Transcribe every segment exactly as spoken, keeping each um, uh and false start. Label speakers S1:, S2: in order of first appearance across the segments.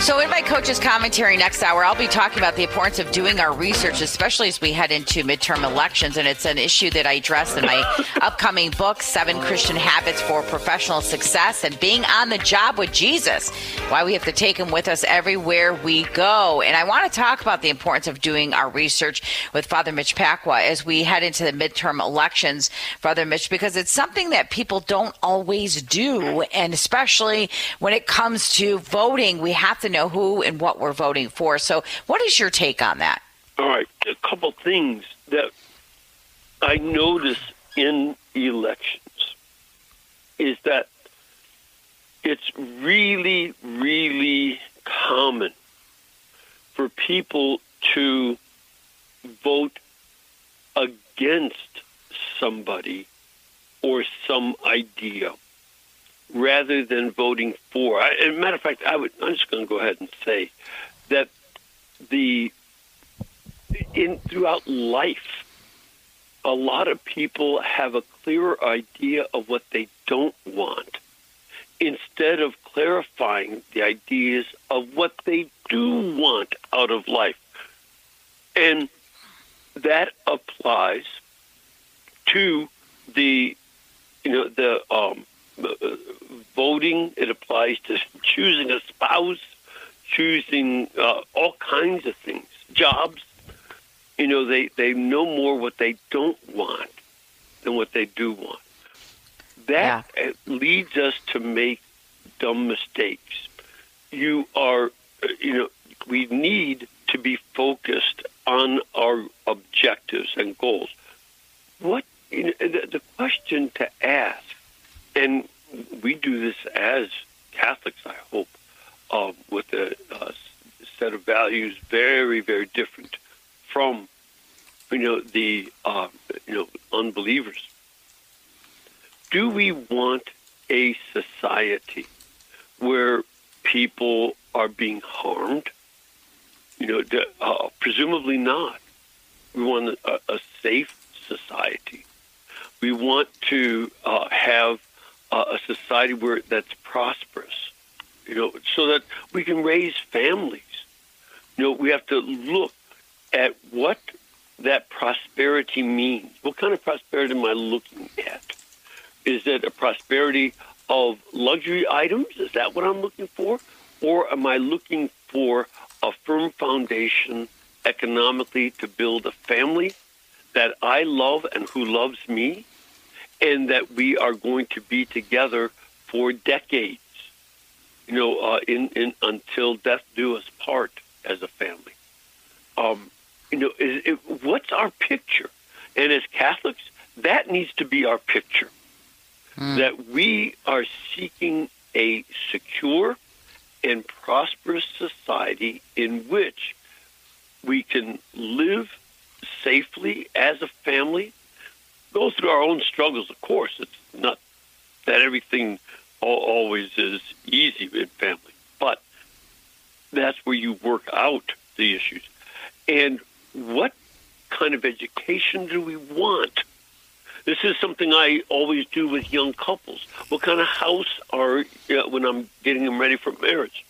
S1: So in my coach's commentary next hour, I'll be talking about the importance of doing our research, especially as we head into midterm elections. And it's an issue that I address in my upcoming book, Seven Christian Habits for Professional Success and Being on the Job with Jesus, why we have to take him with us everywhere we go. And I want to talk about the importance of doing our research with Father Mitch Pacwa as we head into the midterm elections, Father Mitch, because it's something that people don't always do. And especially when it comes to voting, we have to know who and what we're voting for. So what is your take on that?
S2: All right. A couple things that I notice in elections is that it's really, really common for people to vote against somebody or some idea rather than voting for. I, as a matter of fact, I would, I'm just going to go ahead and say that the in throughout life, a lot of people have a clearer idea of what they don't want instead of clarifying the ideas of what they do want out of life. And that applies to the, you know, the um, uh, voting. It applies to choosing a spouse, choosing uh, all kinds of things, jobs. You know, they, they know more what they don't want than what they do want. That yeah. leads us to make dumb mistakes. You are, you know, we need to be focused on our objectives and goals. What, you know, the, the question to ask, and we do this as Catholics, I hope, uh, with a, a set of values very, very different from, you know, the, uh, you know, unbelievers. Do we want a society where people are being harmed? You know, uh, presumably not. We want a, a safe society. We want to uh, have uh, a society where that's prosperous, you know, so that we can raise families. You know, we have to look at what that prosperity means. What kind of prosperity am I looking at? Is it a prosperity of luxury items? Is that what I'm looking for? Or am I looking for a firm foundation economically to build a family that I love and who loves me, and that we are going to be together for decades, you know, uh, in, in until death do us part as a family. Um, you know, is, it, what's our picture? And as Catholics, that needs to be our picture, mm. that we are seeking a secure and prosperous society in which we can live safely as a family, go through our own struggles, of course. It's not that everything always is easy in family, but that's where you work out the issues. And what kind of education do we want? This is something I always do with young couples. What kind of house are, you know, when I'm getting them ready for marriage?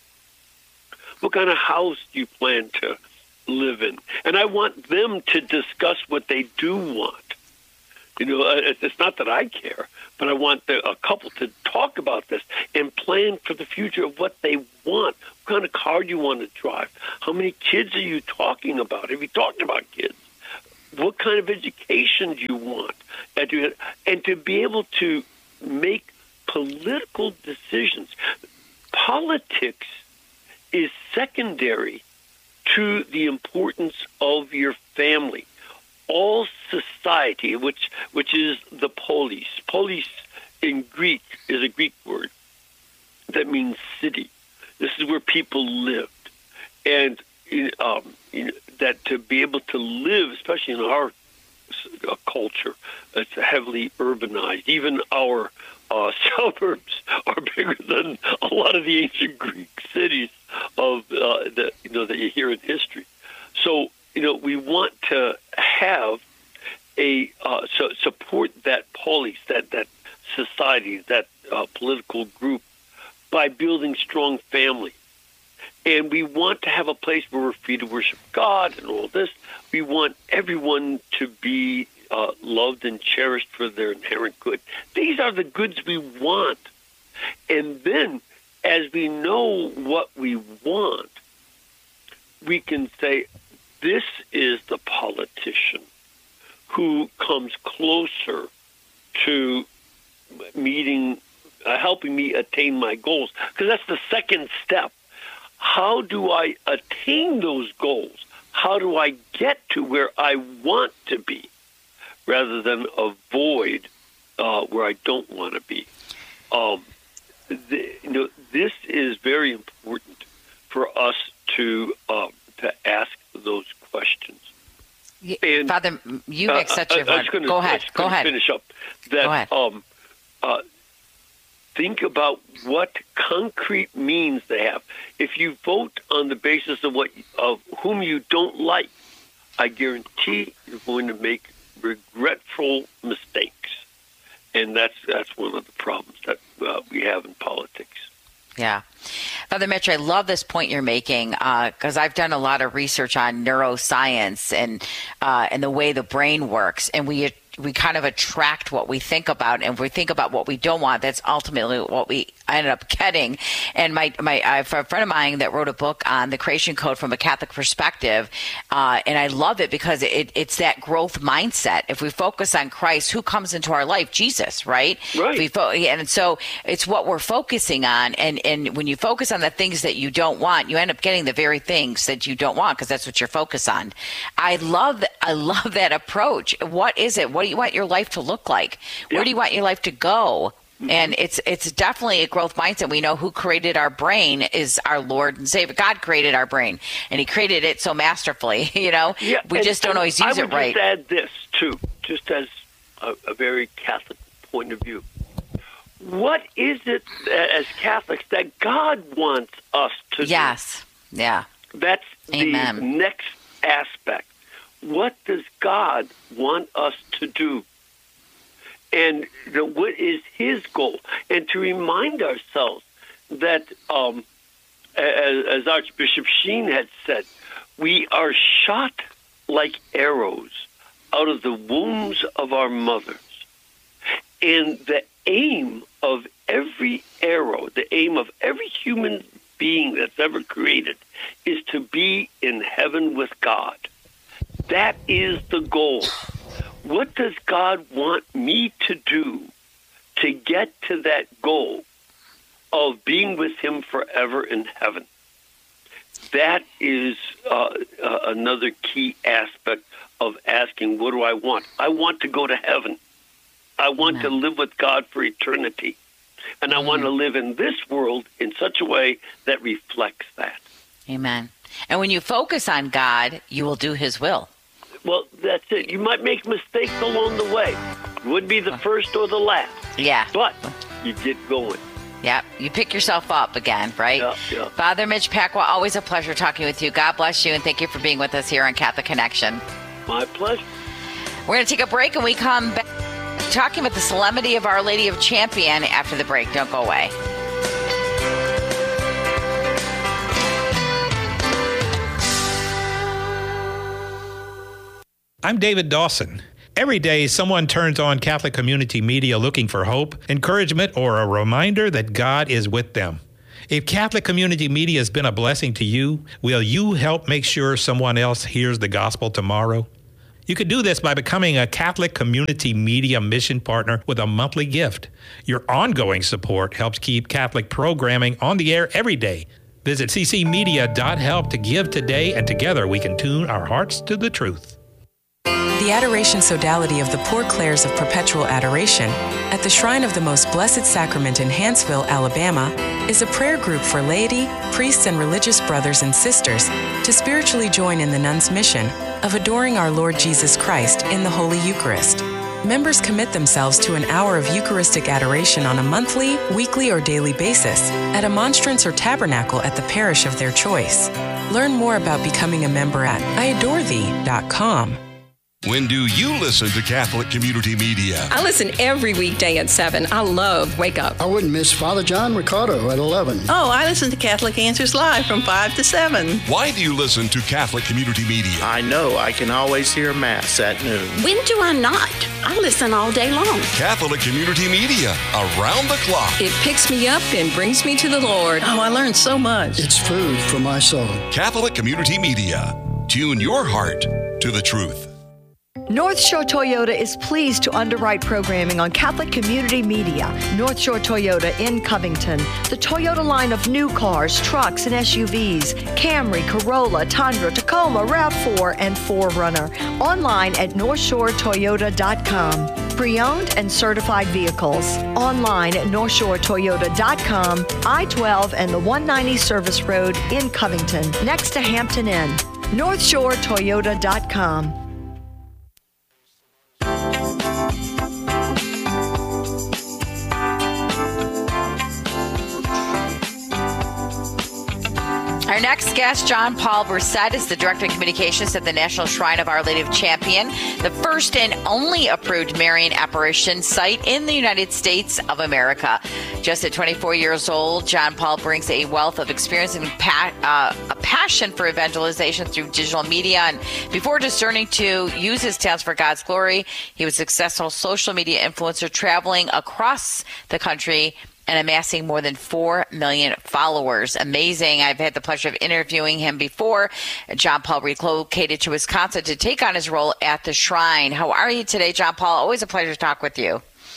S2: What kind of house do you plan to live in? And I want them to discuss what they do want. You know, it's not that I care, but I want the, a couple to talk about this and plan for the future of what they want. What kind of car do you want to drive? How many kids are you talking about? Have you talked about kids? What kind of education do you want? And to be able to make political decisions. Politics is secondary to the importance of your family. All society, which which is the polis. Polis in Greek is a Greek word that means city. This is where people lived. And um, you know, that to be able to live, especially in our uh, culture, it's heavily urbanized. Even our uh, suburbs are bigger than a lot of the ancient Greek cities of uh, that you know that you hear in history. So you know we want to have a uh, so support that polis, that that society, that uh, political group by building strong family. And we want to have a place where we're free to worship God and all this. We want everyone to be uh, loved and cherished for their inherent good. These are the goods we want. And then, as we know what we want, we can say, this is the politician who comes closer to meeting, uh, helping me attain my goals. Because that's the second step. How do I attain those goals? How do I get to where I want to be rather than avoid uh, where I don't want to be? Um, the, you know, this is very important for us to uh, to ask those questions.
S1: And, Father, you make uh, such a...
S2: I, I gonna,
S1: go ahead. Go ahead.
S2: Finish up. That,
S1: go ahead.
S2: Um, uh, think about what concrete means they have. If you vote on the basis of what of whom you don't like, I guarantee you're going to make regretful mistakes, and that's that's one of the problems that uh, we have in politics.
S1: Yeah. Father Mitch, I love this point you're making because uh, I've done a lot of research on neuroscience and uh, and the way the brain works, and we we kind of attract what we think about, and if we think about what we don't want, that's ultimately what we ended up getting. And my my I have a friend of mine that wrote a book on the creation code from a Catholic perspective, uh, and I love it because it, it's that growth mindset. If we focus on Christ, who comes into our life? Jesus, right?
S2: Right.
S1: If we fo- and so it's what we're focusing on, and and when you focus on the things that you don't want, you end up getting the very things that you don't want because that's what you're focused on. I love I love that approach. What is it? What do you want your life to look like? Where
S2: yeah.
S1: do you want your life to go? Mm-hmm. And it's it's definitely a growth mindset. We know who created our brain is our Lord and Savior. God created our brain, and He created it so masterfully. You know,
S2: yeah,
S1: we
S2: and,
S1: just don't always use
S2: I
S1: it right.
S2: I would just add this too, just as a, a very Catholic point of view. What is it as Catholics that God wants us to
S1: yes.
S2: do?
S1: Yes. Yeah.
S2: That's
S1: Amen.
S2: the next aspect. What does God want us to do? And you know, what is His goal? And to remind ourselves that, um, as, as Archbishop Sheen had said, we are shot like arrows out of the wombs of our mothers. And the aim of every arrow, the aim of every human being that's ever created, is to be in heaven with God. That is the goal. What does God want me to do to get to that goal of being with Him forever in heaven? That is uh, uh, another key aspect of asking, what do I want? I want to go to heaven. I want Amen. to live with God for eternity. And I Amen. want to live in this world in such a way that reflects that.
S1: Amen. And when you focus on God, you will do His will.
S2: Well, that's it. You might make mistakes along the way. It would be the first or the last.
S1: Yeah.
S2: But you get going.
S1: Yeah. You pick yourself up again, right?
S2: Yeah, yeah.
S1: Father Mitch Pacwa, always a pleasure talking with you. God bless you, and thank you for being with us here on Catholic Connection.
S2: My pleasure.
S1: We're going to take a break, and we come back talking about the Solemnity of Our Lady of Champion after the break. Don't go away.
S3: I'm David Dawson. Every day, someone turns on Catholic community media looking for hope, encouragement, or a reminder that God is with them. If Catholic community media has been a blessing to you, will you help make sure someone else hears the gospel tomorrow? You can do this by becoming a Catholic community media mission partner with a monthly gift. Your ongoing support helps keep Catholic programming on the air every day. Visit c c media dot help to give today, and together we can tune our hearts to the truth.
S4: The Adoration Sodality of the Poor Clares of Perpetual Adoration at the Shrine of the Most Blessed Sacrament in Hanceville, Alabama, is a prayer group for laity, priests, and religious brothers and sisters to spiritually join in the nuns' mission of adoring our Lord Jesus Christ in the Holy Eucharist. Members commit themselves to an hour of Eucharistic adoration on a monthly, weekly, or daily basis at a monstrance or tabernacle at the parish of their choice. Learn more about becoming a member at I adore thee dot com.
S5: When do you listen to Catholic Community Media?
S6: I listen every weekday at seven. I love Wake Up.
S7: I wouldn't miss Father John Ricardo at eleven.
S8: Oh, I listen to Catholic Answers Live from five to seven.
S5: Why do you listen to Catholic Community Media?
S9: I know I can always hear Mass at noon.
S10: When do I not? I listen all day long.
S5: Catholic Community Media, around the clock.
S6: It picks me up and brings me to the Lord.
S8: Oh, I learned so much.
S7: It's food for my soul.
S5: Catholic Community Media. Tune your heart to the truth.
S11: North Shore Toyota is pleased to underwrite programming on Catholic Community Media. North Shore Toyota in Covington. The Toyota line of new cars, trucks, and S U Vs. Camry, Corolla, Tundra, Tacoma, RAV four, and four runner. Online at north shore toyota dot com. Pre-owned and certified vehicles. Online at north shore toyota dot com. I twelve and the one ninety Service Road in Covington, next to Hampton Inn. north shore toyota dot com.
S1: Our next guest, John Paul Brissett, is the Director of Communications at the National Shrine of Our Lady of Champion, the first and only approved Marian apparition site in the United States of America. Just at twenty-four years old, John Paul brings a wealth of experience and pa- uh, a passion for evangelization through digital media. And before discerning to use his talents for God's glory, he was a successful social media influencer traveling across the country and amassing more than four million followers. Amazing. I've had the pleasure of interviewing him before. John Paul relocated to Wisconsin to take on his role at the Shrine. How are you today, John Paul? Always a pleasure to talk with you.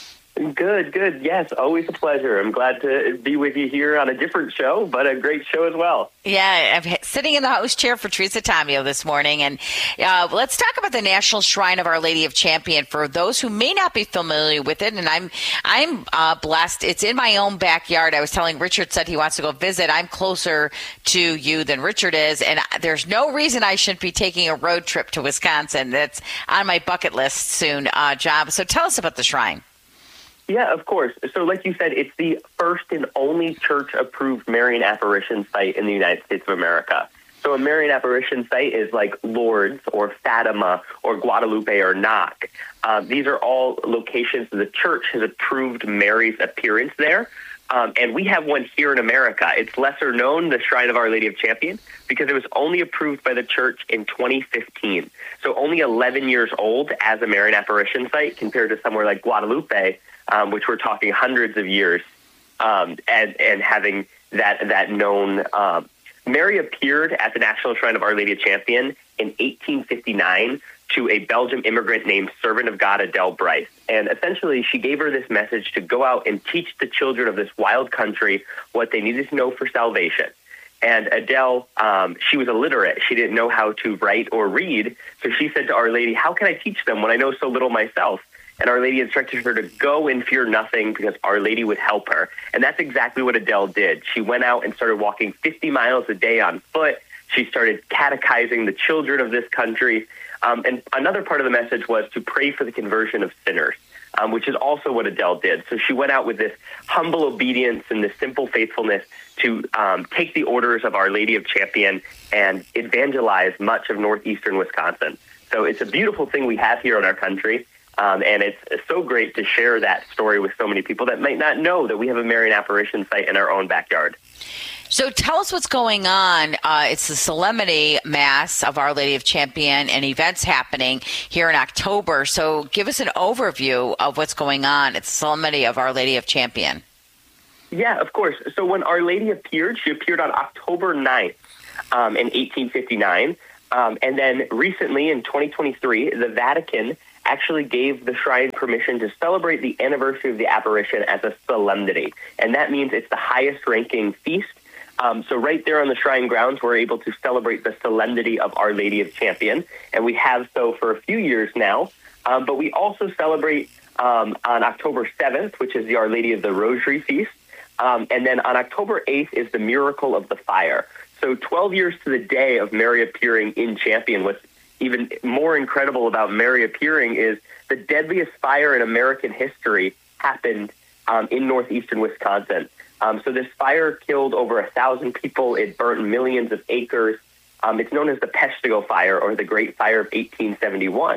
S12: Good, good. Yes, always a pleasure. I'm glad to be with you here on a different show, but a great show as well.
S1: Yeah, I'm sitting in the host chair for Teresa Tomeo this morning, and uh, let's talk about the National Shrine of Our Lady of Champion for those who may not be familiar with it. And I'm I'm uh, blessed. It's in my own backyard. I was telling Richard said he wants to go visit. I'm closer to you than Richard is, and there's no reason I shouldn't be taking a road trip to Wisconsin. That's on my bucket list soon, uh, John. So tell us about the Shrine.
S12: Yeah, of course. So like you said, it's the first and only church-approved Marian apparition site in the United States of America. So a Marian apparition site is like Lourdes or Fatima or Guadalupe or Knock. Um, these are all locations that the church has approved Mary's appearance there. Um, and we have one here in America. It's lesser known, the Shrine of Our Lady of Champion, because it was only approved by the church in twenty fifteen. So only eleven years old as a Marian apparition site compared to somewhere like Guadalupe, um, which we're talking hundreds of years, um, and, and having that, that known. Um, Mary appeared at the National Shrine of Our Lady of Champion in eighteen fifty-nine to a Belgian immigrant named Servant of God Adele Bryce. And essentially, she gave her this message to go out and teach the children of this wild country what they needed to know for salvation. And Adele, um, she was illiterate. She didn't know how to write or read. So she said to Our Lady, how can I teach them when I know so little myself? And Our Lady instructed her to go and fear nothing because Our Lady would help her. And that's exactly what Adele did. She went out and started walking fifty miles a day on foot. She started catechizing the children of this country. Um, and another part of the message was to pray for the conversion of sinners, um, which is also what Adele did. So she went out with this humble obedience and this simple faithfulness to um, take the orders of Our Lady of Champion and evangelize much of northeastern Wisconsin. So it's a beautiful thing we have here in our country. Um, and it's, it's so great to share that story with so many people that might not know that we have a Marian apparition site in our own backyard.
S1: So tell us what's going on. Uh, it's the Solemnity Mass of Our Lady of Champion and events happening here in October. So give us an overview of what's going on. It's the Solemnity of Our Lady of Champion.
S12: Yeah, of course. So when Our Lady appeared, she appeared on October ninth um, in eighteen fifty-nine. Um, and then recently in twenty twenty-three, the Vatican actually gave the shrine permission to celebrate the anniversary of the apparition as a solemnity. And that means it's the highest ranking feast. Um, so right there on the shrine grounds, we're able to celebrate the solemnity of Our Lady of Champion. And we have so for a few years now. Um, but we also celebrate um, on October seventh, which is the Our Lady of the Rosary Feast. Um, and then on October eighth is the Miracle of the Fire. So twelve years to the day of Mary appearing in Champion. What's even more incredible about Mary appearing is the deadliest fire in American history happened um, in northeastern Wisconsin. Um, so this fire killed over a thousand people. It burnt millions of acres. Um, it's known as the Peshtigo Fire or the Great Fire of eighteen seventy-one.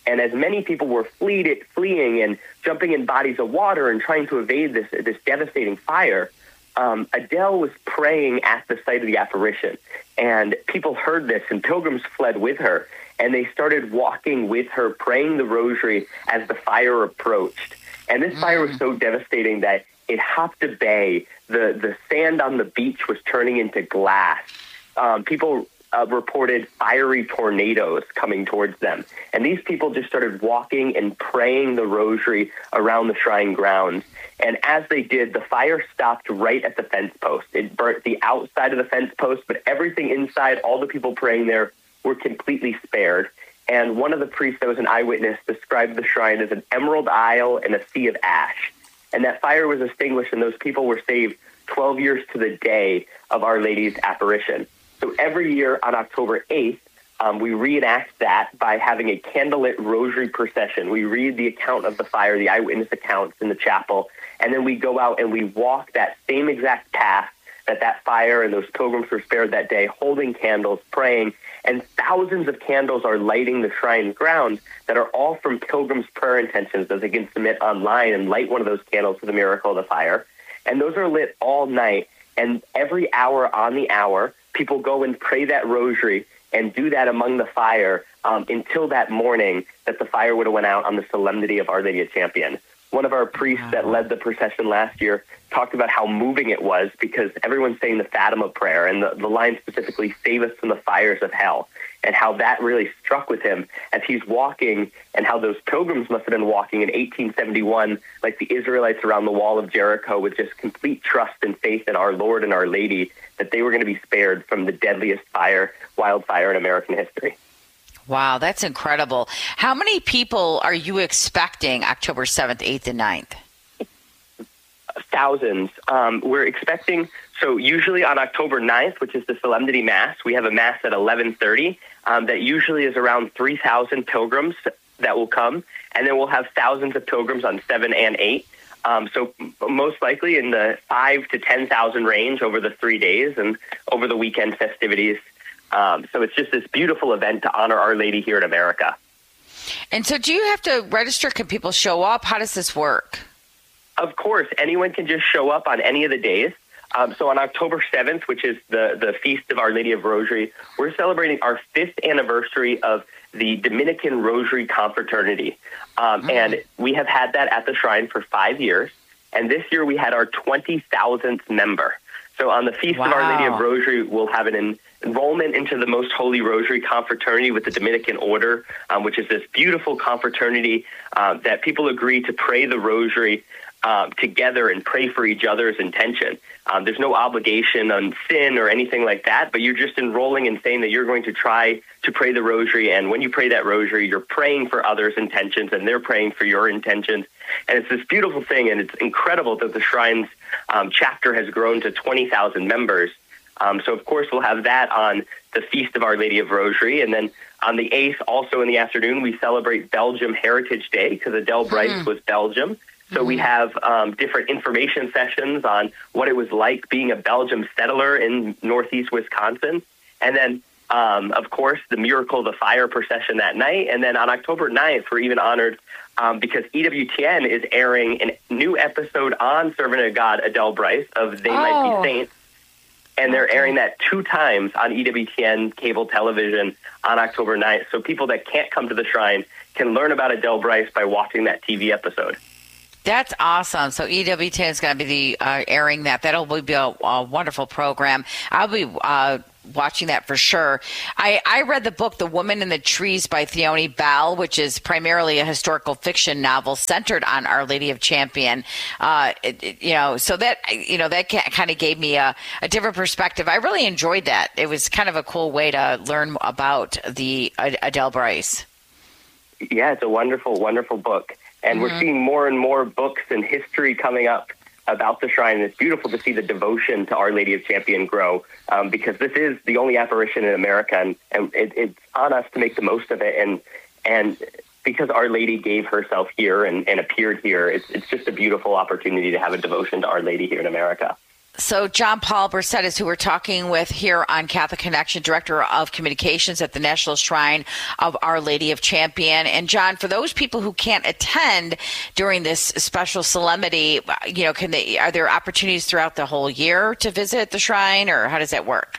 S12: And as many people were flee- fleeing and jumping in bodies of water and trying to evade this, this devastating fire, um, Adele was praying at the site of the apparition. And people heard this, and pilgrims fled with her. And they started walking with her, praying the rosary as the fire approached. And this mm. fire was so devastating that it hopped a bay. The, the sand on the beach was turning into glass. Um, people uh, reported fiery tornadoes coming towards them. And these people just started walking and praying the rosary around the shrine grounds. And as they did, the fire stopped right at the fence post. It burnt the outside of the fence post, but everything inside, all the people praying there, were completely spared. And one of the priests that was an eyewitness described the shrine as an emerald isle and a sea of ash. And that fire was extinguished, and those people were saved twelve years to the day of Our Lady's apparition. So every year on October eighth, um, we reenact that by having a candlelit rosary procession. We read the account of the fire, the eyewitness accounts in the chapel, and then we go out and we walk that same exact path that that fire and those pilgrims were spared that day, holding candles, praying, and thousands of candles are lighting the shrine's grounds that are all from pilgrims' prayer intentions that they can submit online and light one of those candles for the miracle of the fire. And those are lit all night, and every hour on the hour, people go and pray that rosary and do that among the fire um, until that morning that the fire would have went out on the Solemnity of Our Lady of Champion. One of our priests that led the procession last year talked about how moving it was because everyone's saying the Fatima prayer, and the, the line specifically, save us from the fires of hell, and how that really struck with him as he's walking, and how those pilgrims must have been walking in eighteen seventy-one like the Israelites around the wall of Jericho with just complete trust and faith in our Lord and Our Lady that they were going to be spared from the deadliest fire, wildfire in American history.
S1: Wow, that's incredible. How many people are you expecting October seventh, eighth, and ninth?
S12: Thousands. Um, we're expecting, so usually on October ninth, which is the Solemnity Mass, we have a Mass at eleven thirty um, that usually is around three thousand pilgrims that will come, and then we'll have thousands of pilgrims on seven and eight. Um, so most likely in the five to ten thousand range over the three days and over the weekend festivities. Um, so it's just this beautiful event to honor Our Lady here in America.
S1: And so do you have to register? Can people show up? How does this work?
S12: Of course, anyone can just show up on any of the days. Um, so on October seventh, which is the, the Feast of Our Lady of Rosary, we're celebrating our fifth anniversary of the Dominican Rosary Confraternity. Um, mm-hmm. And we have had that at the shrine for five years. And this year we had our twenty thousandth member. So on the Feast wow. of Our Lady of Rosary, we'll have an en- enrollment into the Most Holy Rosary Confraternity with the Dominican Order, um, which is this beautiful confraternity uh, that people agree to pray the rosary um, together and pray for each other's intention. Um, there's no obligation on sin or anything like that, but you're just enrolling and saying that you're going to try to pray the rosary. And when you pray that rosary, you're praying for others' intentions and they're praying for your intentions. And it's this beautiful thing, and it's incredible that the Shrine's um, chapter has grown to twenty thousand members. Um, so, of course, we'll have that on the Feast of Our Lady of Rosary. And then on the eighth, also in the afternoon, we celebrate Belgium Heritage Day because Adele Bryce mm. was Belgium. So mm-hmm. we have um, different information sessions on what it was like being a Belgium settler in northeast Wisconsin. And then, um, of course, the Miracle of the Fire procession that night. And then on October ninth, we're even honored um, because E W T N is airing a new episode on Servant of God, Adele Bryce, of They oh. Might Be Saints. And they're airing that two times on E W T N cable television on October ninth. So people that can't come to the shrine can learn about Adele Bryce by watching that T V episode.
S1: That's awesome. So E W T N is going to be the uh, airing that. That'll be a, a wonderful program. I'll be uh, watching that for sure. I, I read the book The Woman in the Trees by Theoni Bell, which is primarily a historical fiction novel centered on Our Lady of Champion. Uh, it, it, you know, so that you know that kind of gave me a, a different perspective. I really enjoyed that. It was kind of a cool way to learn about the uh, Adele Bryce.
S12: Yeah, it's a wonderful, wonderful book. And mm-hmm. we're seeing more and more books and history coming up about the shrine. And it's beautiful to see the devotion to Our Lady of Champion grow um, because this is the only apparition in America. And, and it, it's on us to make the most of it. And and because Our Lady gave herself here and, and appeared here, it's, it's just a beautiful opportunity to have a devotion to Our Lady here in America.
S1: So John Paul Brissett is who we're talking with here on Catholic Connection, Director of Communications at the National Shrine of Our Lady of Champion. And John, for those people who can't attend during this special solemnity, you know, can they? Are there opportunities throughout the whole year to visit the shrine, or how does that work?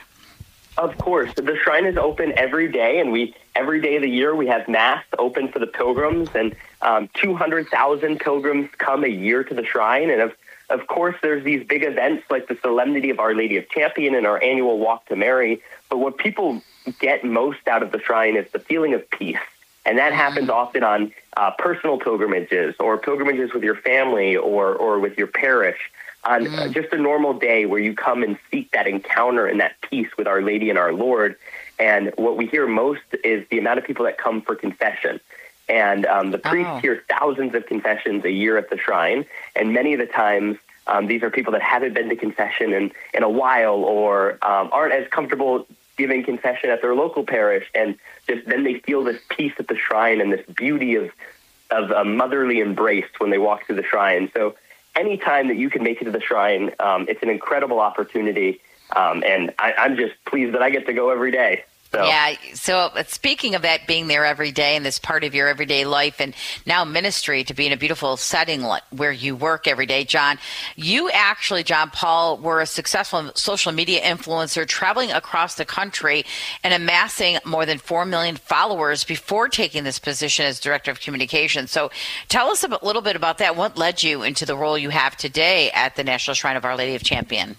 S12: Of course, the shrine is open every day, and we every day of the year we have Mass open for the pilgrims, and um, two hundred thousand pilgrims come a year to the shrine, and of Of course, there's these big events like the Solemnity of Our Lady of Champion and our annual Walk to Mary. But what people get most out of the shrine is the feeling of peace. And that happens often on uh, personal pilgrimages or pilgrimages with your family or, or with your parish on mm. just a normal day where you come and seek that encounter and that peace with Our Lady and our Lord. And what we hear most is the amount of people that come for confession. And um, the priests oh. hear thousands of confessions a year at the shrine. And many of the times, um, these are people that haven't been to confession in, in a while or um, aren't as comfortable giving confession at their local parish. And just then they feel this peace at the shrine and this beauty of, of a motherly embrace when they walk through the shrine. So anytime that you can make it to the shrine, um, it's an incredible opportunity. Um, and I, I'm just pleased that I get to go every day. So.
S1: Yeah. So speaking of that, being there every day and this part of your everyday life and now ministry to be in a beautiful setting where you work every day, John, you actually, John Paul, were a successful social media influencer traveling across the country and amassing more than four million followers before taking this position as Director of Communications. So tell us a little bit about that. What led you into the role you have today at the National Shrine of Our Lady of Champion?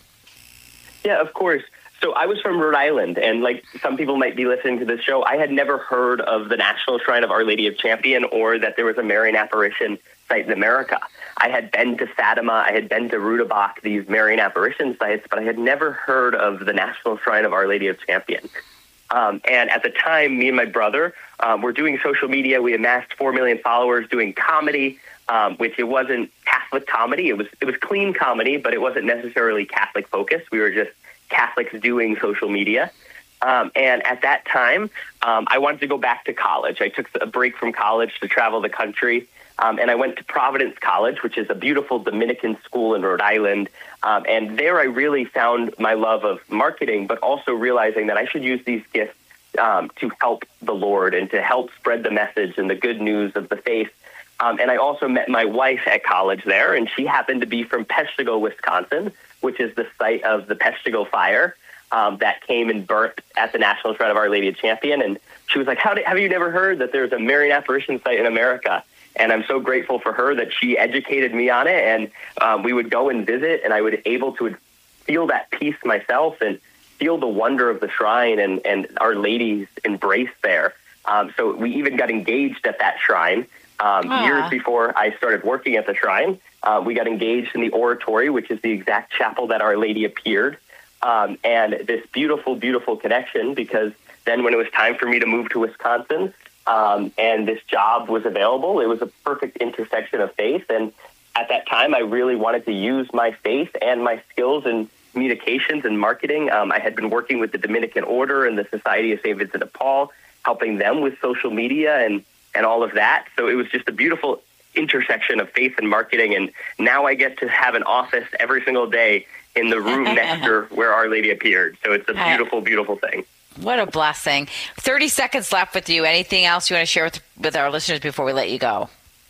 S12: Yeah, of course. So I was from Rhode Island, and like some people might be listening to this show, I had never heard of the National Shrine of Our Lady of Champion or that there was a Marian apparition site in America. I had been to Fatima, I had been to Rudabach, these Marian apparition sites, but I had never heard of the National Shrine of Our Lady of Champion. Um, and at the time, me and my brother um, were doing social media. We amassed four million followers doing comedy, um, which it wasn't Catholic comedy. It was it was clean comedy, but it wasn't necessarily Catholic focused. We were just Catholics doing social media. Um, and at that time, um, I wanted to go back to college. I took a break from college to travel the country. Um, and I went to Providence College, which is a beautiful Dominican school in Rhode Island. Um, and there I really found my love of marketing, but also realizing that I should use these gifts um, to help the Lord and to help spread the message and the good news of the faith. Um, and I also met my wife at college there, and she happened to be from Peshtigo, Wisconsin, which is the site of the Peshtigo fire um, that came and burnt at the National Shrine of Our Lady of Champion. And she was like, How did, have you never heard that there's a Marian apparition site in America? And I'm so grateful for her that she educated me on it. And um, we would go and visit, and I would able to feel that peace myself and feel the wonder of the shrine and, and Our Lady's embrace there. Um, so we even got engaged at that shrine. Um, years before I started working at the shrine, uh, we got engaged in the oratory, which is the exact chapel that Our Lady appeared. Um, and this beautiful, beautiful connection, because then when it was time for me to move to Wisconsin um, and this job was available, it was a perfect intersection of faith. And at that time, I really wanted to use my faith and my skills in communications and marketing. Um, I had been working with the Dominican Order and the Society of Saint Vincent de Paul, helping them with social media and and all of that. So it was just a beautiful intersection of faith and marketing. And now I get to have an office every single day in the room next to where Our Lady appeared. So it's a beautiful, beautiful thing.
S1: What a blessing. thirty seconds left with you. Anything else you want to share with, with our listeners before we let you go?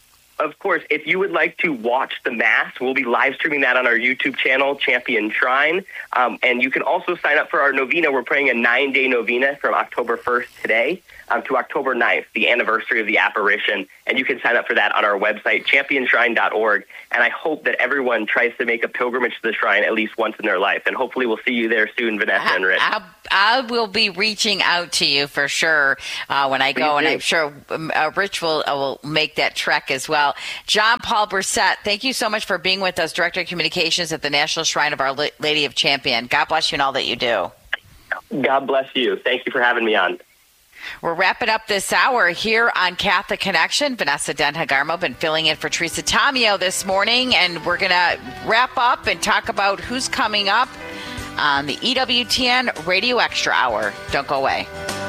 S12: Of course, if you would like to watch the Mass, we'll be live streaming that on our YouTube channel, Champion Shrine. Um, and you can also sign up for our novena. We're praying a nine-day novena from October first today um, to October ninth, the anniversary of the apparition. And you can sign up for that on our website, champion shrine dot org. And I hope that everyone tries to make a pilgrimage to the shrine at least once in their life. And hopefully we'll see you there soon, Vanessa I, and Rich.
S1: I, I will be reaching out to you for sure uh, when I go. Please and do. I'm sure uh, Rich will, uh, will make that trek as well. John Paul Brissett, thank you so much for being with us, Director of Communications at the National Shrine of Our Lady of Champion. God bless you and all that you do.
S12: God bless you. Thank you for having me on.
S1: We're wrapping up this hour here on Catholic Connection. Vanessa Den-Hagarmo been filling in for Teresa Tomeo this morning, and we're going to wrap up and talk about who's coming up on the E W T N Radio Extra Hour. Don't go away.